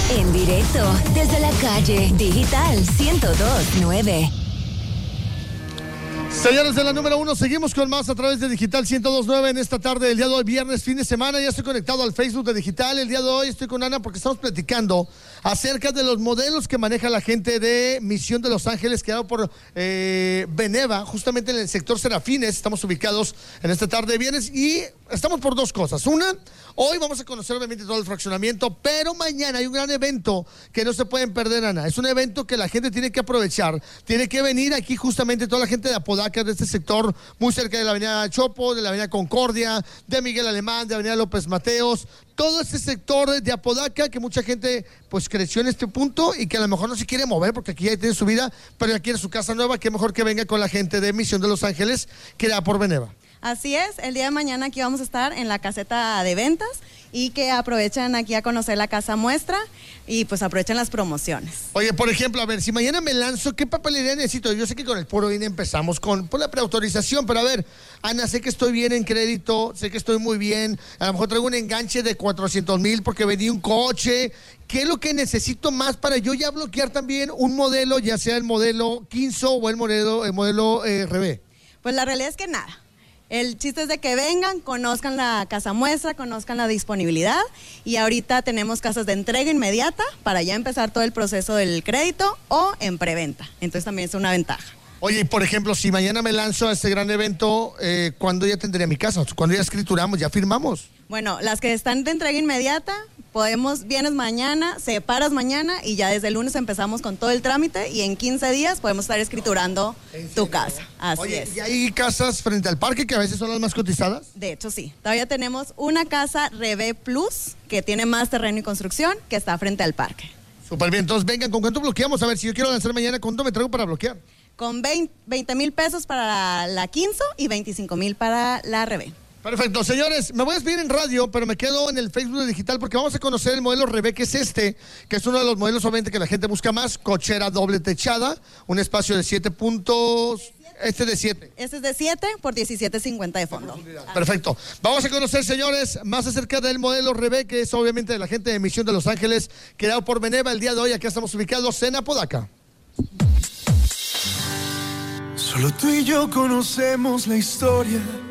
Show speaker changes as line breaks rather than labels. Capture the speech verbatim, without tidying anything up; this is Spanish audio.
En directo desde la calle Digital ciento dos punto nueve.
Señores de la número uno, seguimos con más a través de Digital ciento dos punto nueve en esta tarde del día de hoy, viernes, fin de semana. Ya estoy conectado al Facebook de Digital. El día de hoy estoy con Ana porque estamos platicando acerca de los modelos que maneja la gente de Misión de Los Ángeles, creado por eh, Beneva, justamente en el sector Serafines. Estamos ubicados en esta tarde de viernes y estamos por dos cosas. Una, hoy vamos a conocer obviamente todo el fraccionamiento, pero mañana hay un gran evento que no se pueden perder, Ana. Es un evento que la gente tiene que aprovechar. Tiene que venir aquí justamente toda la gente de Apodaca, de este sector, muy cerca de la avenida Chopo, de la avenida Concordia, de Miguel Alemán, de avenida López Mateos. Todo este sector de Apodaca que mucha gente pues creció en este punto y que a lo mejor no se quiere mover porque aquí ya tiene su vida, pero ya quiere su casa nueva. Qué mejor que venga con la gente de Misión de Los Ángeles, creada por Beneva.
Así es, el día de mañana aquí vamos a estar en la caseta de ventas y que aprovechen aquí a conocer la casa muestra y pues aprovechen las promociones.
Oye, por ejemplo, a ver, si mañana me lanzo, ¿qué papelería necesito? Yo sé que con el puro I N E empezamos con por la preautorización, pero a ver, Ana, sé que estoy bien en crédito, sé que estoy muy bien, a lo mejor traigo un enganche de cuatrocientos mil porque vendí un coche. ¿Qué es lo que necesito más para yo ya bloquear también un modelo, ya sea el modelo quince o el modelo, el modelo eh, R B?
Pues la realidad es que nada. El chiste es de que vengan, conozcan la casa muestra, conozcan la disponibilidad y ahorita tenemos casas de entrega inmediata para ya empezar todo el proceso del crédito o en preventa. Entonces también es una ventaja.
Oye, y por ejemplo, si mañana me lanzo a este gran evento, eh, ¿cuándo ya tendría mi casa? ¿Cuándo ya escrituramos? ¿Ya firmamos?
Bueno, las que están de entrega inmediata, podemos, vienes mañana, separas mañana y ya desde el lunes empezamos con todo el trámite y en quince días podemos estar escriturando tu casa. Así
Oye,
es.
¿y hay casas frente al parque que a veces son las más cotizadas?
De hecho, sí. Todavía tenemos una casa Reve Plus que tiene más terreno y construcción que está frente al parque.
Súper bien. Entonces, vengan, ¿con cuánto bloqueamos? A ver, si yo quiero lanzar mañana, ¿cuánto me traigo para bloquear?
Con veinte mil pesos para la quince y veinticinco mil para la Reve.
Perfecto, señores, me voy a despedir en radio, pero me quedo en el Facebook de Digital porque vamos a conocer el modelo Reve, que es este, que es uno de los modelos obviamente que la gente busca más, cochera doble techada, un espacio de siete puntos, este de siete.
Este es de siete por diecisiete cincuenta de fondo.
Perfecto, vamos a conocer, señores, más acerca del modelo Reve, que es obviamente de la gente de Misión de Los Ángeles, creado por Beneva. El día de hoy acá estamos ubicados en Apodaca.
Solo tú y yo conocemos la historia